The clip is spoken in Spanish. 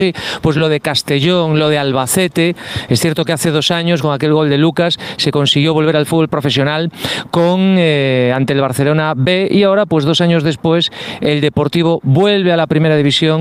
pues lo de Castellón, lo de Albacete. Es cierto que hace 2 años, con aquel gol de Lucas, se consiguió volver al fútbol profesional ante el Barcelona B, y ahora, pues 2 años después, el Deportivo vuelve a la primera división